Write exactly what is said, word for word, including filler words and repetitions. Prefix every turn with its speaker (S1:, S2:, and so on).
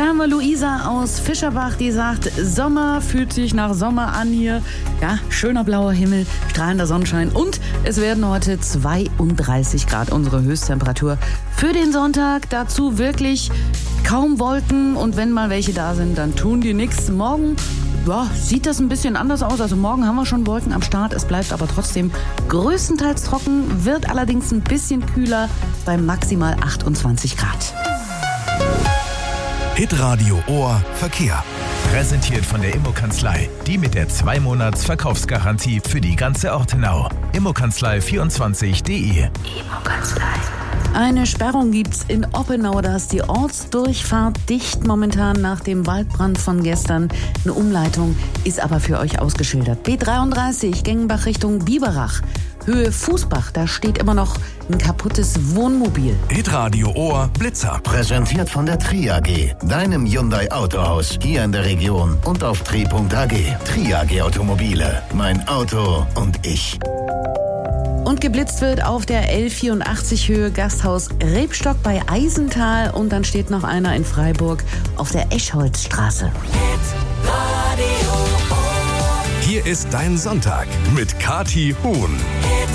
S1: Da haben wir Luisa aus Fischerbach, die sagt, Sommer fühlt sich nach Sommer an hier. Ja, schöner blauer Himmel, strahlender Sonnenschein und es werden heute zweiunddreißig Grad unsere Höchsttemperatur für den Sonntag. Dazu wirklich kaum Wolken und wenn mal welche da sind, dann tun die nichts. Morgen ja, sieht das ein bisschen anders aus. Also morgen haben wir schon Wolken am Start. Es bleibt aber trotzdem größtenteils trocken, wird allerdings ein bisschen kühler bei maximal achtundzwanzig Grad.
S2: Hitradio Ohr Verkehr.
S3: Präsentiert von der Immokanzlei, die mit der zwei Monats Verkaufsgarantie für die ganze Ortenau. Immokanzlei vierundzwanzig punkt de.
S1: Immokanzlei. Eine Sperrung gibt's in Oppenau, da ist die Ortsdurchfahrt dicht momentan nach dem Waldbrand von gestern. Eine Umleitung ist aber für euch ausgeschildert. B dreiunddreißig, Gengenbach Richtung Biberach. Höhe Fußbach, da steht immer noch ein kaputtes Wohnmobil.
S2: Hitradio Ohr Blitzer.
S4: Präsentiert von der Tri A G, deinem Hyundai Autohaus hier in der Region und auf tri punkt a g. Tri A G Automobile, mein Auto und ich.
S1: Und geblitzt wird auf der L vierundachtzig Höhe Gasthaus Rebstock bei Eisental. Und dann steht noch einer in Freiburg auf der Eschholzstraße.
S2: Hier ist dein Sonntag mit Kathi Huhn.